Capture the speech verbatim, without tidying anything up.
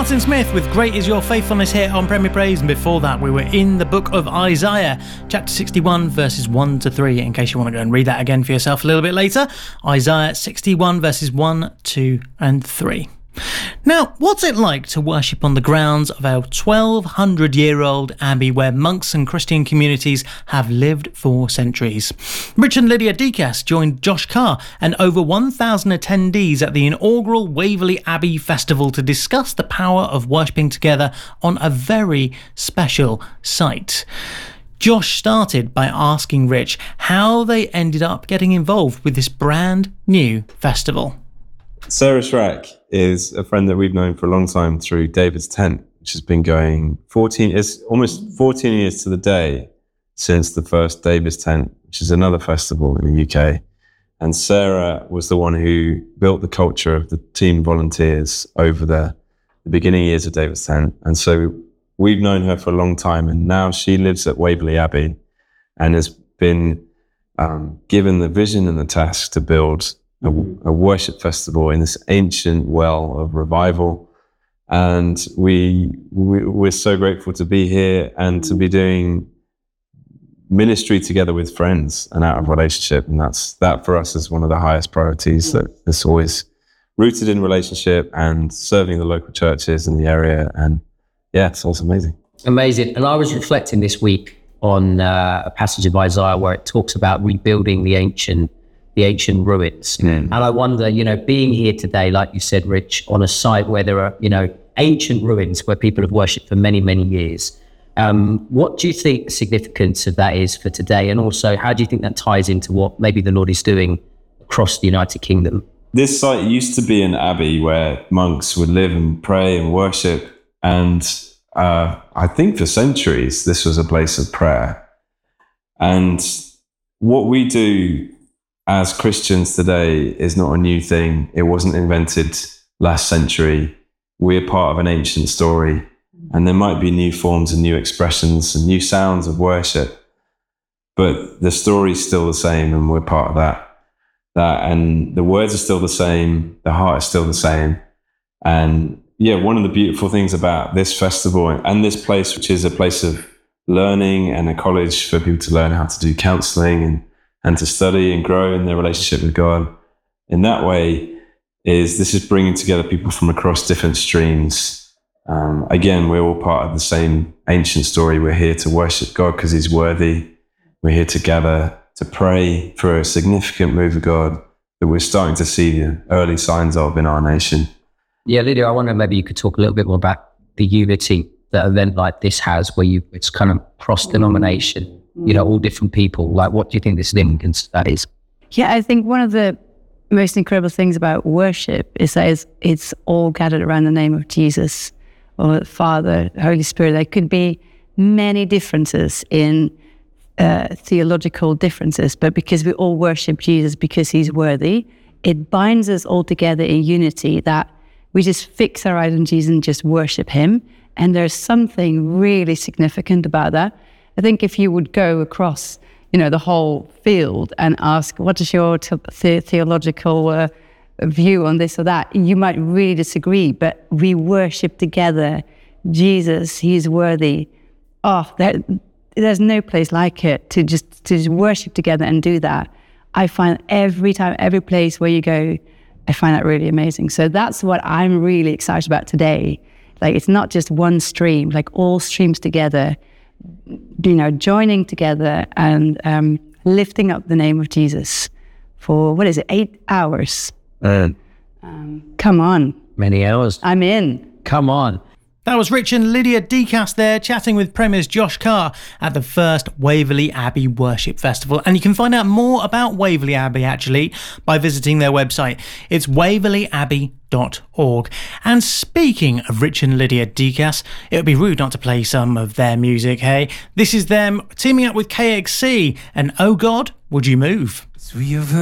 Martin Smith with Great Is Your Faithfulness here on Premier Praise, and before that we were in the book of Isaiah, chapter sixty-one, verses one to three, in case you want to go and read that again for yourself a little bit later. Isaiah sixty-one, verses one, two and three. Now, what's it like to worship on the grounds of our twelve hundred year old abbey where monks and Christian communities have lived for centuries? Rich and Lydia Decas joined Josh Carr and over one thousand attendees at the inaugural Waverley Abbey Festival to discuss the power of worshipping together on a very special site. Josh started by asking Rich how they ended up getting involved with this brand new festival. Sarah Schrack is a friend that we've known for a long time through David's Tent, which has been going fourteen, it's almost fourteen years to the day since the first David's Tent, which is another festival in the U K. And Sarah was the one who built the culture of the team volunteers over the, the beginning years of David's Tent. And so we've known her for a long time, and now she lives at Waverley Abbey and has been um, given the vision and the task to build A, a worship festival in this ancient well of revival. And we, we, we're so grateful to be here and to be doing ministry together with friends and out of relationship. And that's that for us is one of the highest priorities, that it's always rooted in relationship and serving the local churches in the area. And yeah, it's also amazing. Amazing. And I was reflecting this week on uh, a passage of Isaiah where it talks about rebuilding the ancient the ancient ruins. Mm. And I wonder, you know, being here today, like you said, Rich, on a site where there are, you know, ancient ruins where people have worshipped for many, many years. Um, what do you think the significance of that is for today? And also, how do you think that ties into what maybe the Lord is doing across the United Kingdom? This site used to be an abbey where monks would live and pray and worship. And uh, I think for centuries, this was a place of prayer. And what we do as Christians today is not a new thing. It wasn't invented last century. We're part of an ancient story, and there might be new forms and new expressions and new sounds of worship, but the story's still the same, and we're part of that. That and the words are still the same, the heart is still the same. And yeah, one of the beautiful things about this festival and this place, which is a place of learning and a college for people to learn how to do counseling and and to study and grow in their relationship with God in that way, is this is bringing together people from across different streams. Um, again, we're all part of the same ancient story. We're here to worship God because he's worthy. We're here to gather to pray for a significant move of God that we're starting to see the early signs of in our nation. Yeah, Lydia, I wonder maybe you could talk a little bit more about the unity that an event like this has, where you it's kind of cross-denomination, you know, all different people. Like, what do you think the significance of that is? Yeah, I think one of the most incredible things about worship is that it's, it's all gathered around the name of Jesus or Father, Holy Spirit. There could be many differences in uh, theological differences, but because we all worship Jesus because he's worthy, it binds us all together in unity, that we just fix our eyes on Jesus and just worship him. And there's something really significant about that. I think if you would go across, you know, the whole field and ask, what is your the- theological uh, view on this or that, you might really disagree, but we worship together. Jesus, he's worthy. Oh, there, there's no place like it to just, to just worship together and do that. I find every time, every place where you go, I find that really amazing. So that's what I'm really excited about today. Like, it's not just one stream, like all streams together, you know, joining together and um, lifting up the name of Jesus for, what is it, eight hours? Uh, um, come on. Many hours. I'm in. Come on. That was Rich and Lydia Decas there chatting with Premier's Josh Carr at the first Waverley Abbey Worship Festival. And you can find out more about Waverley Abbey actually by visiting their website. It's waverley abbey dot org. And speaking of Rich and Lydia Decas, it would be rude not to play some of their music, hey? This is them teaming up with K X C and Oh God, Would You Move?